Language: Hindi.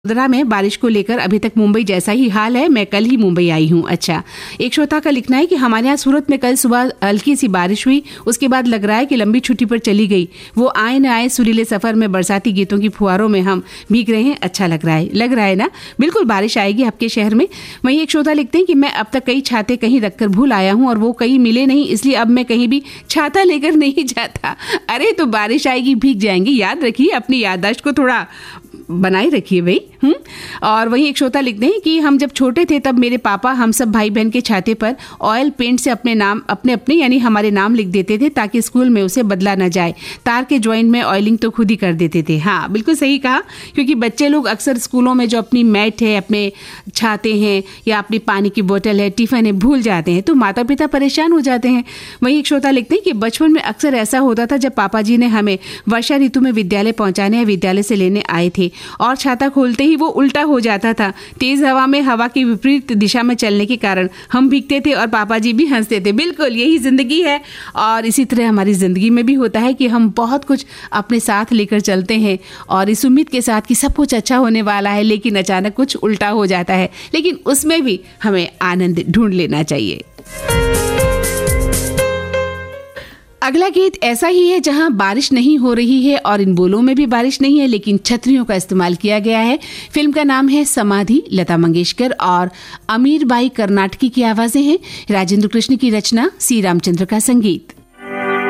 वडोदरा में बारिश को लेकर अभी तक मुंबई जैसा ही हाल है। मैं कल ही मुंबई आई हूँ। अच्छा, एक श्रोता का लिखना है कि हमारे यहाँ सूरत में कल सुबह हल्की सी बारिश हुई, उसके बाद लग रहा है कि लंबी छुट्टी पर चली गई। वो आए न आए सुरीले सफर में बरसाती गीतों की फुहारों में हम भीग रहे हैं। अच्छा लग रहा है ना। बिल्कुल बारिश आएगी आपके शहर में। वहीं एक श्रोता लिखते हैं कि मैं अब तक कई छाते कहीं रखकर भूल आया हूँ और वो कहीं मिले नहीं, इसलिए अब मैं कहीं भी छाता लेकर नहीं जाता। अरे तो बारिश आएगी, भीग जाएंगे। याद रखिए, अपनी याददाश्त को थोड़ा बनाए रखिए भाई। और वहीं एक श्रोता लिखते हैं कि हम जब छोटे थे तब मेरे पापा हम सब भाई बहन के छाते पर ऑयल पेंट से अपने नाम अपने यानी हमारे नाम लिख देते थे ताकि स्कूल में उसे बदला न जाए। तार के जॉइंट में ऑयलिंग तो खुद ही कर देते थे। हाँ, बिल्कुल सही कहा, क्योंकि बच्चे लोग अक्सर स्कूलों में जो अपनी मैट है, अपने छाते हैं या अपनी पानी की बोतल है, टिफिन है, भूल जाते हैं तो माता पिता परेशान हो जाते हैं। वहीं एक श्रोता लिखते हैं कि बचपन में अक्सर ऐसा होता था जब पापा जी ने हमें वर्षा ऋतु में विद्यालय पहुंचाने या विद्यालय से लेने आए थे और छाता खोलते ही वो उल्टा हो जाता था। तेज हवा में हवा की विपरीत दिशा में चलने के कारण हम भीगते थे और पापा जी भी हंसते थे। बिल्कुल यही जिंदगी है और इसी तरह हमारी जिंदगी में भी होता है कि हम बहुत कुछ अपने साथ लेकर चलते हैं और इस उम्मीद के साथ कि सब कुछ अच्छा होने वाला है, लेकिन अचानक कुछ उल्टा हो जाता है। लेकिन उसमें भी हमें आनंद ढूंढ लेना चाहिए। अगला गीत ऐसा ही है जहां बारिश नहीं हो रही है और इन बोलों में भी बारिश नहीं है, लेकिन छतरियों का इस्तेमाल किया गया है। फिल्म का नाम है समाधि। लता मंगेशकर और अमीर बाई कर्नाटकी की आवाजें हैं। राजेंद्र कृष्ण की रचना, सी रामचंद्र का संगीत।